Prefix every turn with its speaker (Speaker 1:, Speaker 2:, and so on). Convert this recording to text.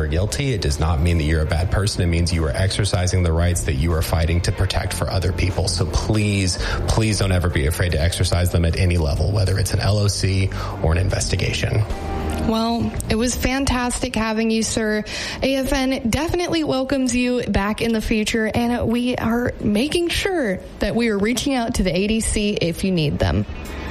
Speaker 1: you're guilty. It does not mean that you're a bad person. It means you are exercising the rights that you are fighting to protect for other people. So please don't ever be afraid to exercise them at any level, whether it's an LOC or an investigation.
Speaker 2: Well, it was fantastic having you, sir. AFN definitely welcomes you back in the future, and we are making sure that we are reaching out to the ADC if you need them.